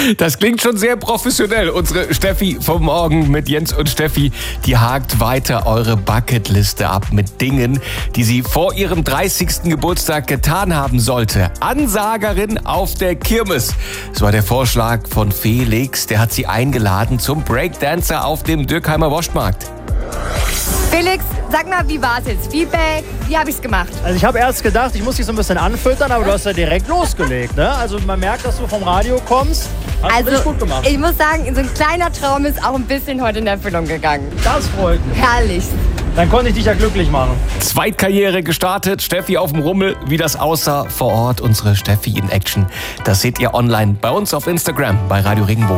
Das klingt schon sehr professionell. Unsere Steffi vom Morgen mit Jens und Steffi, die hakt weiter eure Bucketliste ab mit Dingen, die sie vor ihrem 30. Geburtstag getan haben sollte. Ansagerin auf der Kirmes. Das war der Vorschlag von Felix. Der hat sie eingeladen zum Breakdancer auf dem Dürkheimer Wurstmarkt. Felix, sag mal, wie war's jetzt? Feedback, wie habe ich's gemacht? Also ich habe erst gedacht, ich muss dich so ein bisschen anfüttern, aber du hast ja direkt losgelegt, ne? Also man merkt, dass du vom Radio kommst. Hast du richtig gut gemacht. Ich muss sagen, so ein kleiner Traum ist auch ein bisschen heute in Erfüllung gegangen. Das freut mich. Herrlich. Dann konnte ich dich ja glücklich machen. Zweitkarriere gestartet, Steffi auf dem Rummel. Wie das aussah vor Ort, unsere Steffi in Action. Das seht ihr online bei uns auf Instagram, bei Radio Regenbogen.